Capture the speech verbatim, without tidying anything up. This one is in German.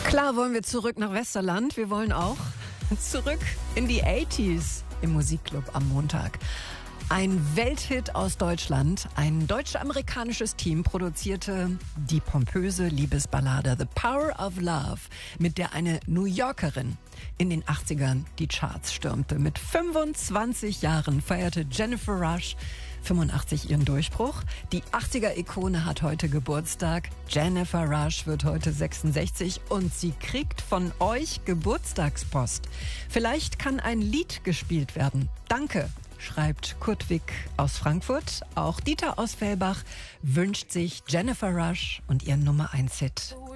Klar wollen wir zurück nach Westerland. Wir wollen auch zurück in die achtziger im Musikclub am Montag. Ein Welthit aus Deutschland, ein deutsch-amerikanisches Team produzierte die pompöse Liebesballade The Power of Love, mit der eine New Yorkerin in den achtzigern die Charts stürmte. Mit fünfundzwanzig Jahren feierte Jennifer Rush fünfundachtzig ihren Durchbruch. Die achtziger-Ikone hat heute Geburtstag. Jennifer Rush wird heute sechsundsechzig und sie kriegt von euch Geburtstagspost. Vielleicht kann ein Lied gespielt werden. Danke, schreibt Kurt Wick aus Frankfurt. Auch Dieter aus Fellbach wünscht sich Jennifer Rush und ihren Nummer eins Hit.